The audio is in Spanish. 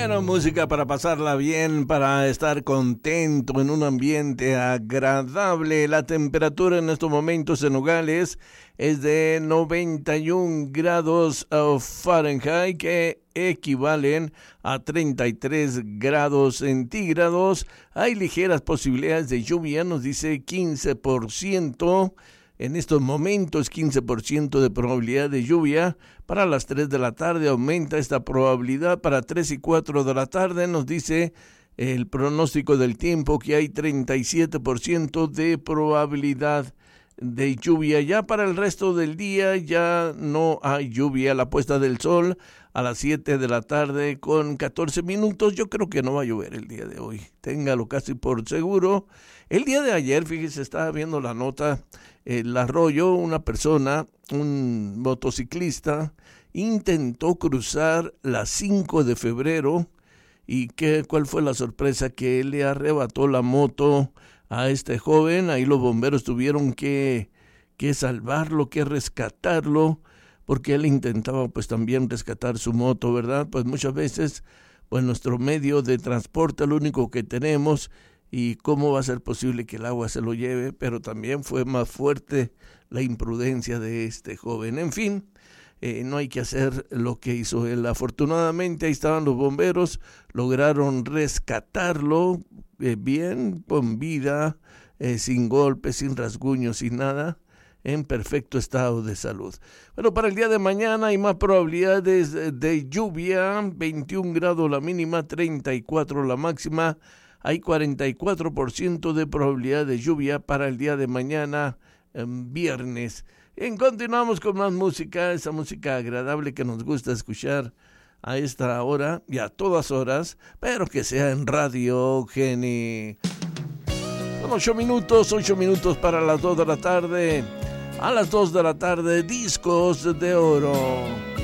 Bueno, música para pasarla bien, para estar contento en un ambiente agradable. La temperatura en estos momentos en Nogales es de 91 grados Fahrenheit, que equivalen a 33 grados centígrados. Hay ligeras posibilidades de lluvia, nos dice 15%. En estos momentos, 15% de probabilidad de lluvia. Para las 3 de la tarde aumenta esta probabilidad. Para 3 y 4 de la tarde nos dice el pronóstico del tiempo que hay 37% de probabilidad de lluvia. Ya para el resto del día ya no hay lluvia. La puesta del sol a las 7 de la tarde con 14 minutos. Yo creo que no va a llover el día de hoy. Téngalo casi por seguro. El día de ayer, fíjese, estaba viendo la nota, el arroyo, una persona, un motociclista, intentó cruzar la 5 de febrero y ¿cuál fue la sorpresa? Que le arrebató la moto a este joven. Ahí los bomberos tuvieron que salvarlo, que rescatarlo, porque él intentaba pues también rescatar su moto, ¿verdad? Pues muchas veces pues nuestro medio de transporte, lo único que tenemos, y cómo va a ser posible que el agua se lo lleve, pero también fue más fuerte la imprudencia de este joven. En fin, no hay que hacer lo que hizo él. Afortunadamente ahí estaban los bomberos, lograron rescatarlo bien, con vida, sin golpes, sin rasguños, sin nada, en perfecto estado de salud. Bueno, para el día de mañana hay más probabilidades de lluvia, 21 grados la mínima, 34 la máxima. Hay 44% de probabilidad de lluvia para el día de mañana, viernes. Continuamos con más música, esa música agradable que nos gusta escuchar a esta hora y a todas horas, pero que sea en Radio Geni. Son 8 minutos para las 2 de la tarde. A las 2 de la tarde, Discos de Oro.